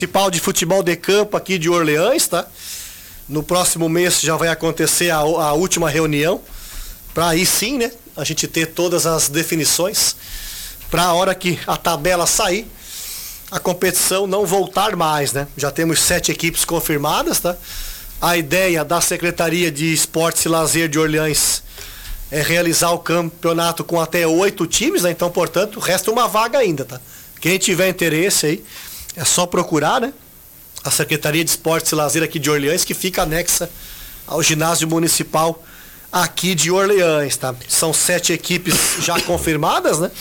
Municipal de Futebol de Campo aqui de Orleans, tá? No próximo mês já vai acontecer a última reunião, para aí sim, né, a gente ter todas as definições, para a hora que a tabela sair, a competição não voltar mais, né? Já temos 7 equipes confirmadas, tá? A ideia da Secretaria de Esportes e Lazer de Orleans é realizar o campeonato com até 8 times, né? Então, portanto, resta uma vaga ainda, tá? Quem tiver interesse aí, é só procurar, né? A Secretaria de Esportes e Lazer aqui de Orleans, que fica anexa ao ginásio municipal aqui de Orleans, tá? São 7 equipes já confirmadas, né?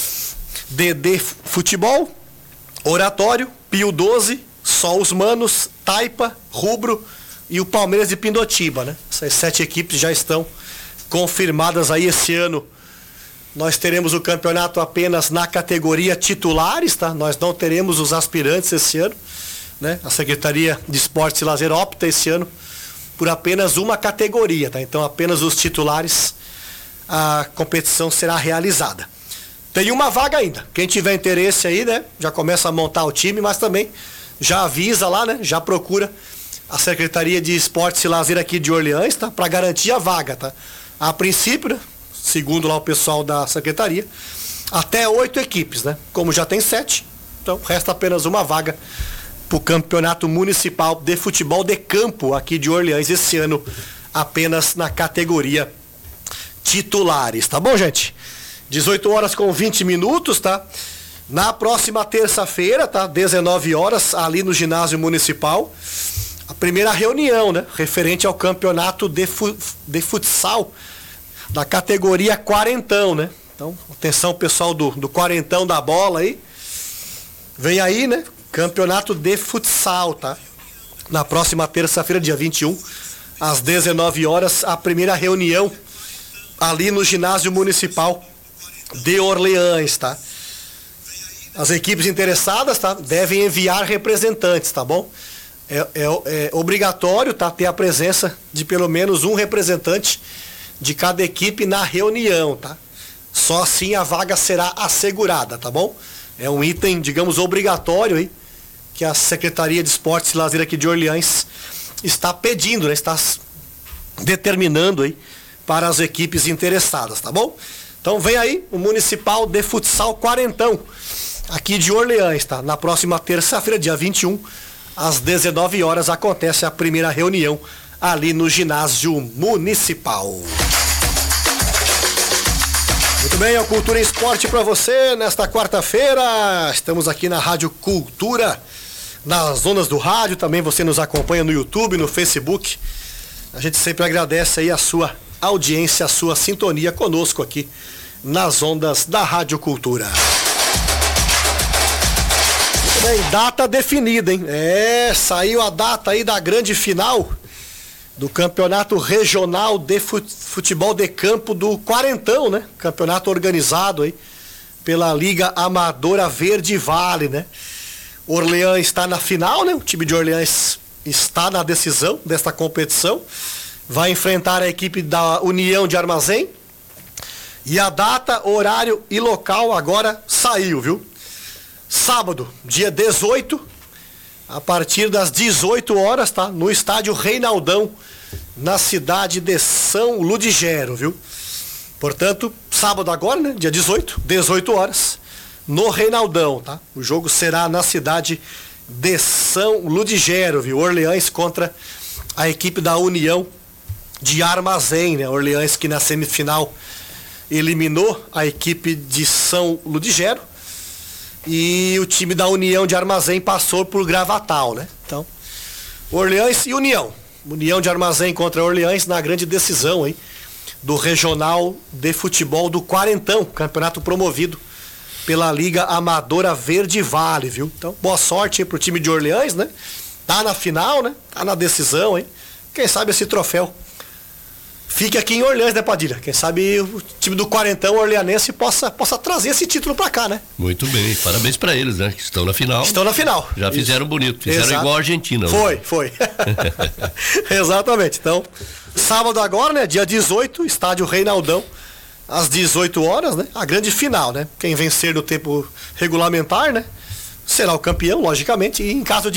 DD Futebol, Oratório, Pio 12, Só os Manos, Taipa, Rubro e o Palmeiras de Pindotiba, né? Essas 7 equipes já estão confirmadas aí esse ano. Nós teremos o campeonato apenas na categoria titulares, tá? Nós não teremos os aspirantes esse ano, né? A Secretaria de Esportes e Lazer opta esse ano por apenas uma categoria, tá? Então apenas os titulares a competição será realizada. Tem uma vaga ainda. Quem tiver interesse aí, né? Já começa a montar o time, mas também já avisa lá, né? Já procura a Secretaria de Esportes e Lazer aqui de Orleans, tá? Para garantir a vaga, tá? A princípio, né? Segundo lá o pessoal da Secretaria, até 8 equipes, né? Como já tem 7, então resta apenas uma vaga para o Campeonato Municipal de Futebol de Campo aqui de Orleans, esse ano apenas na categoria titulares, tá bom, gente? 18 horas com 20 minutos, tá? Na próxima terça-feira, tá? 19 horas, ali no ginásio municipal, a primeira reunião, né? Referente ao campeonato de futsal da categoria quarentão, né? Então, atenção pessoal do quarentão da bola aí. Vem aí, né? Campeonato de futsal, tá? Na próxima terça-feira, dia 21, às 19 horas, a primeira reunião ali no ginásio municipal de Orleans, tá? As equipes interessadas, tá? Devem enviar representantes, tá bom? É obrigatório, tá? Ter a presença de pelo menos um representante de cada equipe na reunião, tá? Só assim a vaga será assegurada, tá bom? É um item, digamos, obrigatório aí, que a Secretaria de Esportes e Lazer aqui de Orleans está pedindo, né? Está determinando aí para as equipes interessadas, tá bom? Então vem aí o Municipal de Futsal Quarentão, aqui de Orleans, tá? Na próxima terça-feira, dia 21, às 19 horas, acontece a primeira reunião ali no ginásio municipal. Muito bem, é o Cultura e Esporte para você nesta quarta-feira. Estamos aqui na Rádio Cultura, nas ondas do rádio. Também você nos acompanha no YouTube, no Facebook. A gente sempre agradece aí a sua audiência, a sua sintonia conosco aqui nas ondas da Rádio Cultura. Muito bem, data definida, hein? Saiu a data aí da grande final do Campeonato Regional de Futebol de Campo do Quarentão, né? Campeonato organizado aí pela Liga Amadora Verde Vale, né? Orleans está na final, né? O time de Orleans está na decisão desta competição. Vai enfrentar a equipe da União de Armazém. E a data, horário e local agora saiu, viu? Sábado, dia 18, a partir das 18 horas, tá? No estádio Reinaldão, na cidade de São Ludigero, viu? Portanto, sábado agora, né? Dia 18, 18 horas, no Reinaldão, tá? O jogo será na cidade de São Ludigero, viu? Orleans contra a equipe da União de Armazém, né? Orleans que na semifinal eliminou a equipe de São Ludigero. E o time da União de Armazém passou por Gravatal, né? Então, Orleans e União. União de Armazém contra Orleans na grande decisão aí do Regional de Futebol do Quarentão, campeonato promovido pela Liga Amadora Verde Vale, viu? Então, boa sorte aí pro time de Orleans, né? Tá na final, né? Tá na decisão, hein? Quem sabe esse troféu fique aqui em Orleans, né, Padilha? Quem sabe o time do Quarentão orleanense possa trazer esse título pra cá, né? Muito bem, parabéns pra eles, né? Que estão na final. Estão na final. Já fizeram bonito, fizeram Exato. Igual a Argentina. Foi. Exatamente. Então, sábado agora, né? Dia 18, estádio Reinaldão, às 18 horas, né? A grande final, né? Quem vencer no tempo regulamentar, né? Será o campeão, logicamente, e em caso de